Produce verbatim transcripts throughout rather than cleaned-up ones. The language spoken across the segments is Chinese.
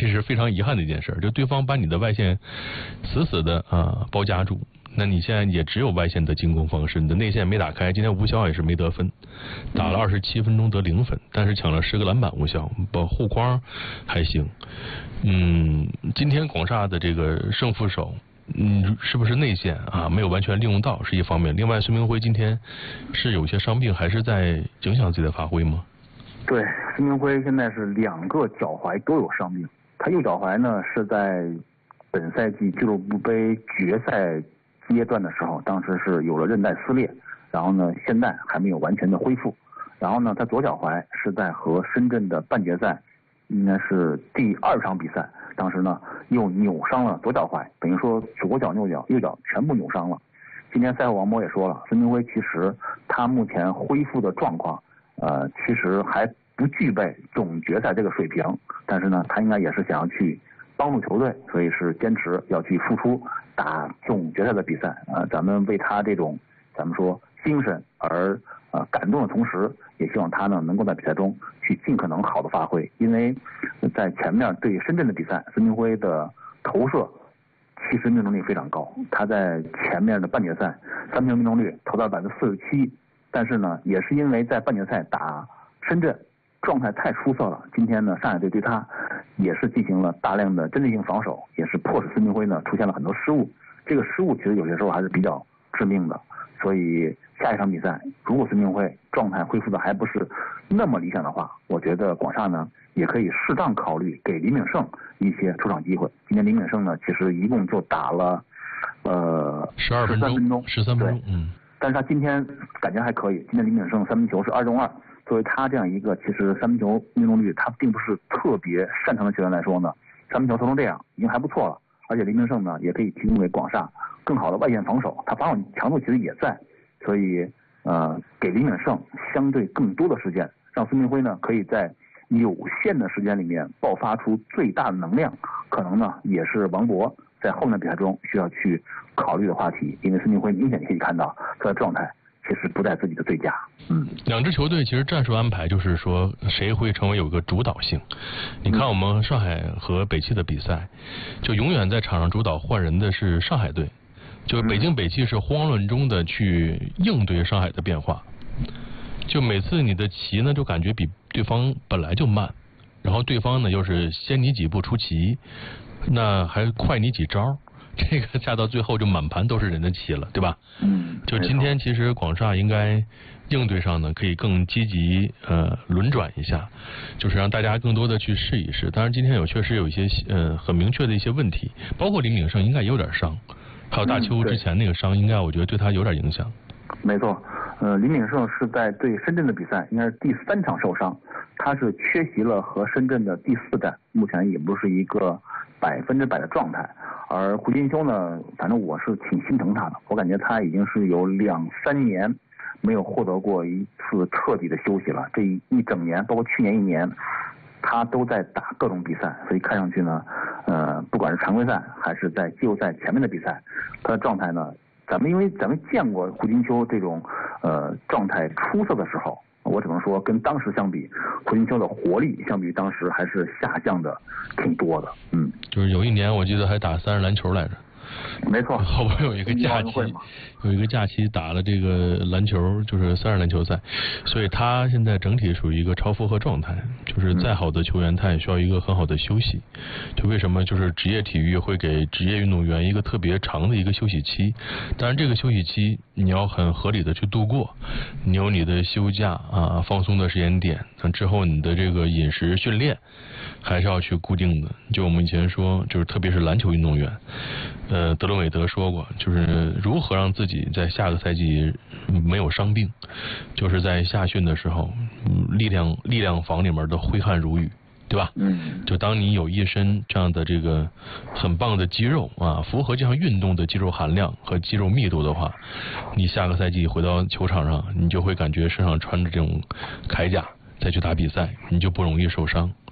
这是非常遗憾的一件事，就对方把你的外线死死的啊包夹住，那你现在也只有外线的进攻方式，你的内线没打开。今天吴骁也是没得分，打了二十七分钟得零分，但是抢了十个篮板，吴骁保护框还行。嗯，今天广厦的这个胜负手，嗯，是不是内线啊没有完全利用到是一方面，另外孙明辉今天是有些伤病，还是在影响自己的发挥吗？ 对，孙明辉现在是两个脚踝都有伤病，他右脚踝呢是在本赛季俱乐部杯决赛阶段的时候，当时是有了韧带撕裂，然后呢现在还没有完全的恢复，然后呢他左脚踝是在和深圳的半决赛，应该是第二场比赛，当时呢又扭伤了左脚踝，等于说左脚右脚右脚全部扭伤了。今天赛后王博也说了，孙明辉其实他目前恢复的状况呃，其实还不具备总决赛这个水平，但是呢，他应该也是想要去帮助球队，所以是坚持要去付出打总决赛的比赛。呃，咱们为他这种咱们说精神而呃感动的同时，也希望他呢能够在比赛中去尽可能好的发挥，因为在前面对深圳的比赛，孙明辉的投射其实命中率非常高，他在前面的半决赛三分命中率投到百分之四十七。但是呢，也是因为在半决赛打深圳状态太出色了，今天呢上海队对他也是进行了大量的针对性防守，也是迫使孙明辉呢出现了很多失误，这个失误其实有些时候还是比较致命的。所以下一场比赛如果孙明辉状态恢复的还不是那么理想的话，我觉得广厦呢也可以适当考虑给李敏胜一些出场机会。今天李敏胜呢其实一共就打了呃十二分钟十三分钟，嗯。 但是他今天感觉还可以，今天李敏胜三分球是二中二，作为他这样一个其实三分球命中率他并不是特别擅长的球员来说呢，三分球投成这样已经还不错了。而且李敏胜呢也可以提供给广厦更好的外线防守，他防守强度其实也在，所以呃给李敏胜相对更多的时间，让孙明辉呢可以在有限的时间里面爆发出最大的能量，可能呢也是王博在后面的比赛中需要去考虑的话题。因为孙明辉明显可以看到他的状态其实不在自己的最佳。嗯， 两支球队其实战术安排就是说谁会成为有个主导性。你看我们上海和北汽的比赛，就永远在场上主导换人的是上海队，就北京北汽是慌乱中的去应对上海的变化。就每次你的棋呢就感觉比对方本来就慢，然后对方呢又是先你几步出棋，那还快你几招，这个下到最后就满盘都是人的棋了，对吧？ 嗯， 就今天其实广厦应该应对上呢可以更积极呃轮转一下，就是让大家更多的去试一试。当然今天有确实有一些呃很明确的一些问题，包括李敏胜应该也有点伤，还有大邱之前那个伤应该我觉得对他有点影响。 没错，呃，李敏胜是在对深圳的比赛应该是第三场受伤，他是缺席了和深圳的第四战，目前也不是一个百分之百的状态。而胡金秋呢，反正我是挺心疼他的，我感觉他已经是有两三年没有获得过一次彻底的休息了，这一整年包括去年一年他都在打各种比赛，所以看上去呢呃，不管是常规赛还是在季后赛前面的比赛，他的状态呢，咱们因为咱们见过胡金秋这种呃状态出色的时候，我只能说跟当时相比，胡金秋的活力相比当时还是下降的挺多的。嗯， 就是有一年我记得还打三人篮球来着。 没错， 好不容易有一个假期，有一个假期打了这个篮球，就是三人篮球赛，所以他现在整体属于一个超负荷状态。就是再好的球员，他也需要一个很好的休息。就为什么就是职业体育会给职业运动员一个特别长的一个休息期？当然，这个休息期你要很合理的去度过，你有你的休假啊、放松的时间点，那之后你的这个饮食训练还是要去固定的。就我们以前说，就是特别是篮球运动员。呃，德伦韦德说过，就是如何让自己在下个赛季没有伤病，就是在夏训的时候，力量力量房里面的挥汗如雨，对吧？ 嗯， 就当你有一身这样的这个很棒的肌肉啊，符合这项运动的肌肉含量和肌肉密度的话，你下个赛季回到球场上，你就会感觉身上穿着这种铠甲再去打比赛，你就不容易受伤。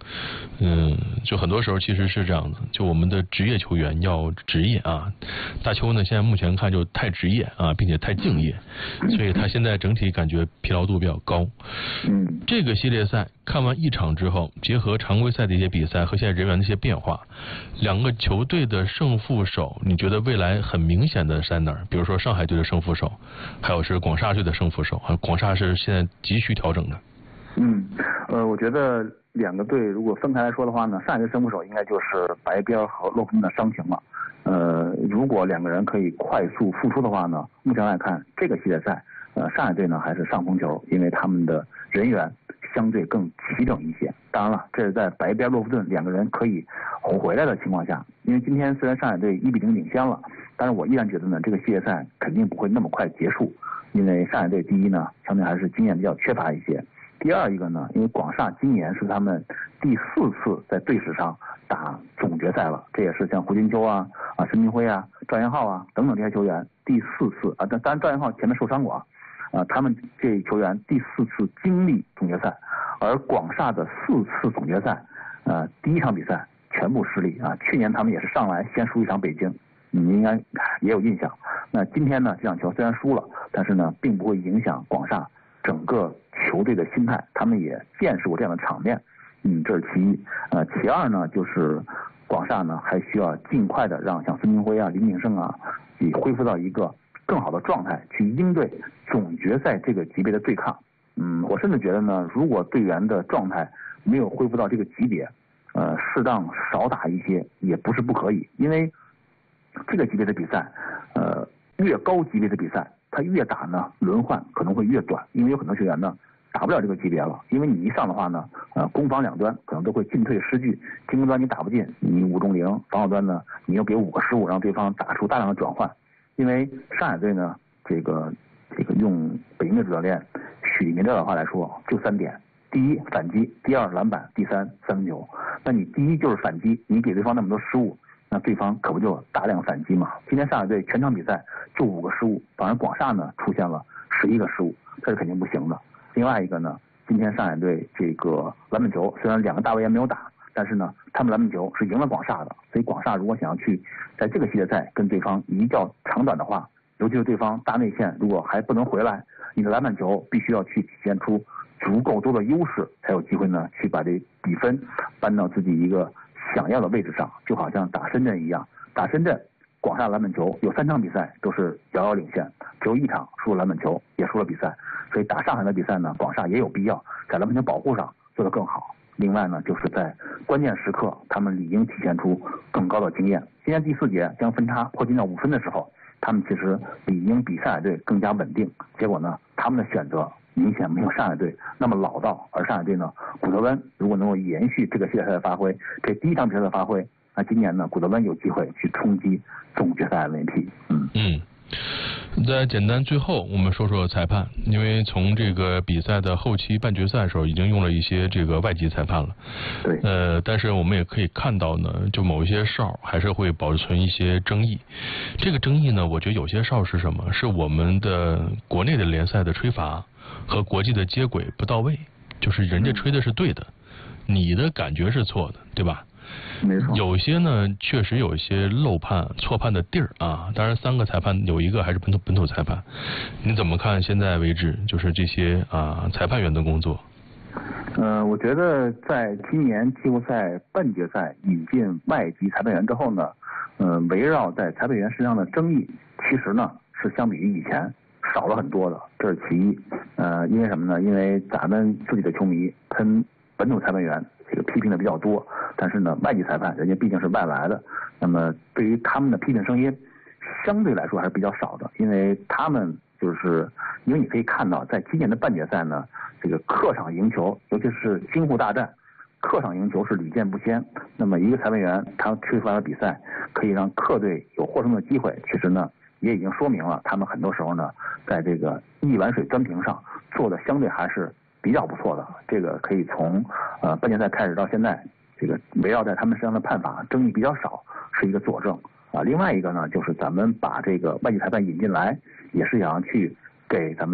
嗯，就很多时候其实是这样子，就我们的职业球员要职业啊，大邱呢现在目前看就太职业啊，并且太敬业，所以他现在整体感觉疲劳度比较高。 嗯， 这个系列赛看完一场之后，结合常规赛的一些比赛和现在人员的一些变化，两个球队的胜负手，你觉得未来很明显的是在哪儿？比如说上海队的胜负手，还有是广厦队的胜负手，广厦是现在急需调整的。 嗯，呃，我觉得两个队如果分开来说的话呢，上海队胜负手应该就是白边和洛夫顿的伤情了。呃，如果两个人可以快速复出的话呢，目前来看这个系列赛，呃，上海队呢还是上风球，因为他们的人员相对更齐整一些。当然了，这是在白边洛夫顿两个人可以回来的情况下，因为今天虽然上海队一比零领先了，但是我依然觉得呢，这个系列赛肯定不会那么快结束，因为上海队第一呢，相对还是经验比较缺乏一些。第二一个呢，因为广厦今年是他们第四次在队史上打总决赛了，这也是像胡金秋啊、啊申明辉啊、赵彦浩啊等等这些球员第四次啊，但当然赵彦浩前面受伤过啊，啊他们这球员第四次经历总决赛，而广厦的四次总决赛，呃第一场比赛全部失利啊，去年他们也是上来先输一场北京，你应该也有印象。那今天呢，这场球虽然输了，但是呢，并不会影响广厦整个球队的心态，他们也见识过这样的场面，嗯，这是其一。呃，其二呢，就是广厦呢还需要尽快的让像孙铭徽啊、林鼎胜啊，以恢复到一个更好的状态，去应对总决赛这个级别的对抗。嗯，我甚至觉得呢，如果队员的状态没有恢复到这个级别，呃，适当少打一些也不是不可以，因为这个级别的比赛，呃，越高级别的比赛，他越打呢，轮换可能会越短，因为有很多球员呢打不了这个级别了，因为你一上的话呢，呃，攻防两端可能都会进退失据，进攻端你打不进，你五中零，防守端呢，你又给五个失误，让对方打出大量的转换。因为上海队呢，这个这个用北京的主教练许明这的话来说，就三点：第一反击，第二篮板，第三三分球。那你第一就是反击，你给对方那么多失误，那对方可不就大量反击嘛？今天上海队全场比赛就五个失误，反而广厦呢出现了十一个失误，这是肯定不行的。另外一个呢，今天上海队这个篮板球虽然两个大卫也没有打，但是呢，他们篮板球是赢了广厦的，所以广厦如果想要去在这个系列赛跟对方一较长短的话，尤其是对方大内线如果还不能回来，你的篮板球必须要去体现出足够多的优势，才有机会呢去把这比分搬到自己一个想要的位置上，就好像打深圳一样，打深圳广厦篮板球有三场比赛都是遥遥领先，只有一场输了篮板球，也输了比赛。所以打上海的比赛呢，广厦也有必要在篮板球保护上做得更好。另外呢，就是在关键时刻，他们理应体现出更高的经验。今天第四节将分差迫近到五分的时候，他们其实理应比上海队更加稳定。结果呢，他们的选择明显没有上海队那么老道，而上海队呢，古德温如果能够延续这个系列赛的发挥，这第一场比赛的发挥，那今年呢，古德温有机会去冲击总决赛 M V P。嗯嗯。在简单最后我们说说裁判，因为从这个比赛的后期半决赛的时候已经用了一些这个外籍裁判了， 对， 呃，但是我们也可以看到呢，就某一些哨还是会保存一些争议。这个争议呢，我觉得有些哨是什么？是我们的国内的联赛的吹罚和国际的接轨不到位，就是人家吹的是对的，你的感觉是错的，对吧？ 没错， 有些呢确实有一些漏判错判的地儿啊，当然三个裁判有一个还是本土本土裁判，你怎么看现在为止就是这些啊裁判员的工作？ 呃，我觉得在今年季后赛半决赛引进外籍裁判员之后呢，呃，围绕在裁判员身上的争议，其实呢是相比于以前少了很多的，这是其一。呃，因为什么呢？因为咱们自己的球迷喷本土裁判员这个批评的比较多，但是呢，外籍裁判人家毕竟是外来的，那么对于他们的批评声音相对来说还是比较少的，因为他们就是因为你可以看到，在今年的半决赛呢，这个客场赢球，尤其是京沪大战，客场赢球是屡见不鲜。那么一个裁判员他吹出来的比赛可以让客队有获胜的机会，其实呢也已经说明了他们很多时候呢在这个一碗水端平上做的相对还是比较不错的。这个可以从呃半决赛开始到现在，这个围绕在他们身上的判罚争议比较少，是一个佐证啊。另外一个呢，就是咱们把这个外籍裁判引进来，也是想要去给咱们的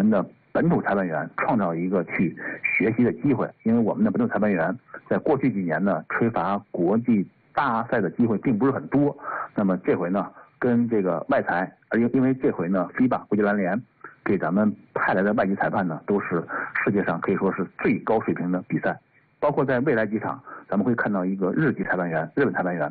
本土裁判员创造一个去学习的机会，因为我们的本土裁判员在过去几年呢，吹罚国际大赛的机会并不是很多。那么这回呢，跟这个外裁，而因因为这回呢 ，F I B A 国际篮联给咱们派来的外籍裁判呢，都是世界上可以说是最高水平的比赛，包括在未来几场，咱们会看到一个日籍裁判员、日本裁判员。